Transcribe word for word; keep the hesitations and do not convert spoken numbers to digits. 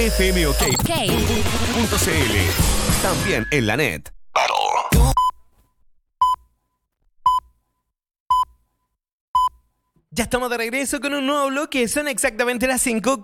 F M OK Ok. punto C L. También en la net. Ya estamos de regreso con un nuevo bloque. Son exactamente las cinco